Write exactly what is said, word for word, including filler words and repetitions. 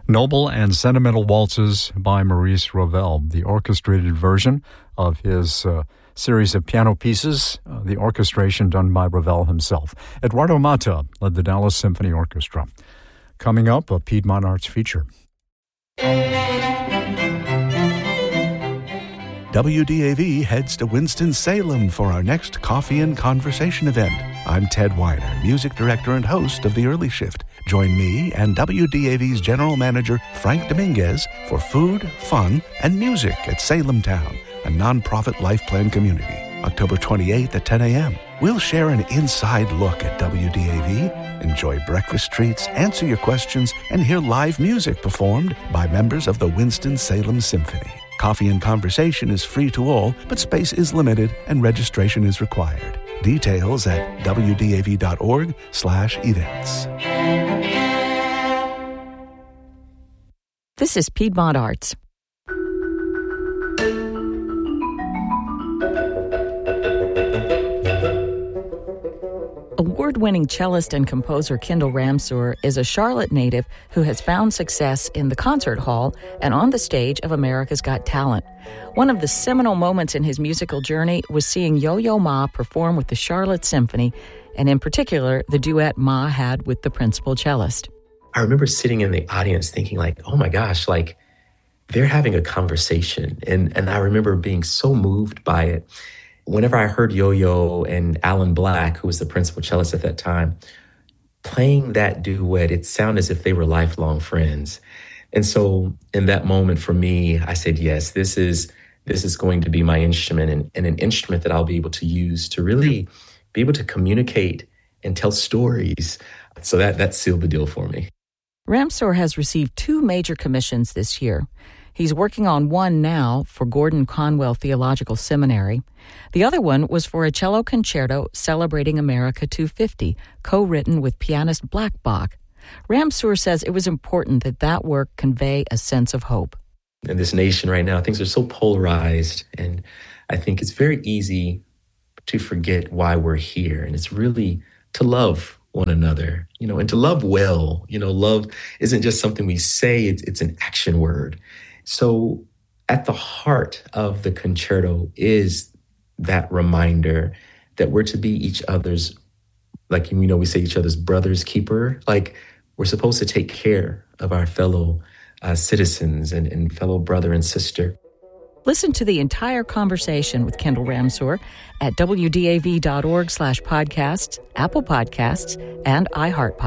Noble and Sentimental Waltzes by Maurice Ravel, the orchestrated version of his uh, series of piano pieces, uh, the orchestration done by Ravel himself. Eduardo Mata led the Dallas Symphony Orchestra. Coming up, a Piedmont Arts feature. W D A V heads to Winston-Salem for our next Coffee and Conversation event. I'm Ted Weiner, music director and host of The Early Shift. Join me and W D A V's general manager, Frank Dominguez, for food, fun, and music at Salem Town, a nonprofit life plan community. October twenty-eighth at ten a.m. We'll share an inside look at W D A V, enjoy breakfast treats, answer your questions, and hear live music performed by members of the Winston-Salem Symphony. Coffee and Conversation is free to all, but space is limited and registration is required. Details at w d a v dot org slash events. This is Piedmont Arts. Award-winning cellist and composer Kendall Ramsour is a Charlotte native who has found success in the concert hall and on the stage of America's Got Talent. One of the seminal moments in his musical journey was seeing Yo-Yo Ma perform with the Charlotte Symphony, and in particular, the duet Ma had with the principal cellist. I remember sitting in the audience thinking like, oh my gosh, like they're having a conversation. And, and I remember being so moved by it. Whenever I heard Yo-Yo and Alan Black, who was the principal cellist at that time, playing that duet, it sounded as if they were lifelong friends. And so in that moment for me, I said, yes, this is this is going to be my instrument and, and an instrument that I'll be able to use to really be able to communicate and tell stories. So that, that sealed the deal for me. Ramsour has received two major commissions this year. He's working on one now for Gordon Conwell Theological Seminary. The other one was for a cello concerto celebrating America two fifty, co-written with pianist Black Bach. Ramsour says it was important that that work convey a sense of hope. In this nation right now, things are so polarized, and I think it's very easy to forget why we're here. And it's really to love one another, you know, and to love well. You know, love isn't just something we say, it's, it's an action word. So at the heart of the concerto is that reminder that we're to be each other's, like, you know, we say each other's brother's keeper. Like, we're supposed to take care of our fellow uh, citizens and, and fellow brother and sister. Listen to the entire conversation with Kendall Ramsour at w d a v dot org slash podcasts, Apple Podcasts, and iHeartPodcasts.